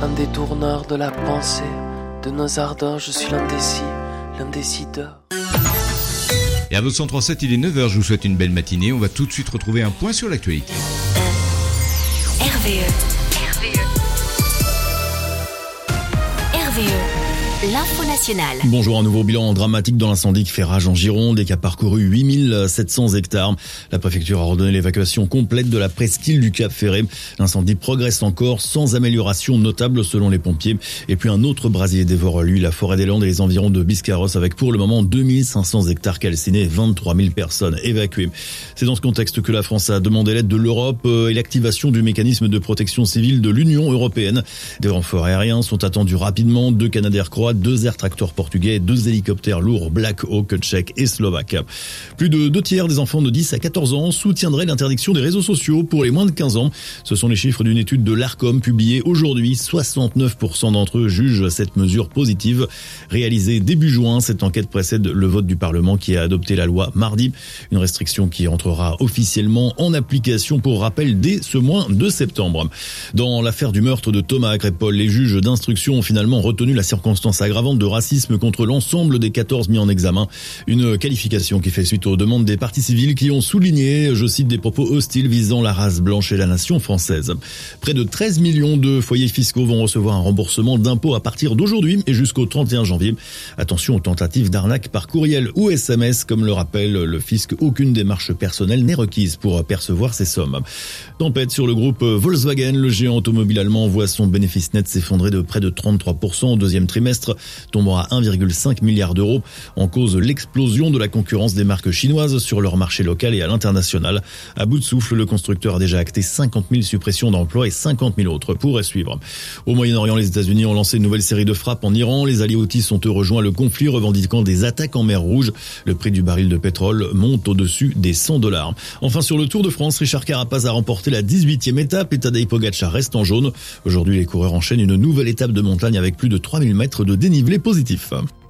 un détourneur de la pensée, de nos ardeurs, je suis l'indécis, l'indécideur. Et à votre 103.7, il est 9h, je vous souhaite une belle matinée. On va tout de suite retrouver un point sur l'actualité. RVE. L'info nationale. Bonjour, un nouveau bilan dramatique dans l'incendie qui fait rage en Gironde et qui a parcouru 8700 hectares. La préfecture a ordonné l'évacuation complète de la presqu'île du Cap Ferré. L'incendie progresse encore sans amélioration notable selon les pompiers. Et puis un autre brasier dévore lui la forêt des Landes et les environs de Biscarrosse avec pour le moment 2500 hectares calcinés et 23 000 personnes évacuées. C'est dans ce contexte que la France a demandé l'aide de l'Europe et l'activation du mécanisme de protection civile de l'Union européenne. Des renforts aériens sont attendus rapidement, 2 Canadair croates, 2 Air Tractor portugais, 2 hélicoptères lourds Black Hawk tchèques et slovaques. Plus de 2 tiers des enfants de 10 à 14 ans soutiendraient l'interdiction des réseaux sociaux pour les moins de 15 ans. Ce sont les chiffres d'une étude de l'Arcom publiée aujourd'hui. 69% d'entre eux jugent cette mesure positive. Réalisée début juin, cette enquête précède le vote du Parlement qui a adopté la loi mardi. Une restriction qui entrera officiellement en application pour rappel dès ce mois de septembre. Dans l'affaire du meurtre de Thomas à Crépol, les juges d'instruction ont finalement retenu la circonstance aggravante de racisme contre l'ensemble des 14 mis en examen. Une qualification qui fait suite aux demandes des parties civiles qui ont souligné, je cite, des propos hostiles visant la race blanche et la nation française. Près de 13 millions de foyers fiscaux vont recevoir un remboursement d'impôts à partir d'aujourd'hui et jusqu'au 31 janvier. Attention aux tentatives d'arnaque par courriel ou SMS. Comme le rappelle le fisc, aucune démarche personnelle n'est requise pour percevoir ces sommes. Tempête sur le groupe Volkswagen. Le géant automobile allemand voit son bénéfice net s'effondrer de près de 33% au deuxième trimestre, tombant à 1,5 milliard d'euros. En cause, l'explosion de la concurrence des marques chinoises sur leur marché local et à l'international. À bout de souffle, le constructeur a déjà acté 50 000 suppressions d'emplois et 50 000 autres pourraient suivre. Au Moyen-Orient, les États-Unis ont lancé une nouvelle série de frappes en Iran. Les alliés houthis ont rejoint le conflit, revendiquant des attaques en mer Rouge. Le prix du baril de pétrole monte au-dessus des $100. Enfin, sur le Tour de France, Richard Carapaz a remporté la 18e étape et Tadej Pogačar reste en jaune. Aujourd'hui, les coureurs enchaînent une nouvelle étape de montagne avec plus de 3000 mètres de dénivelé positif.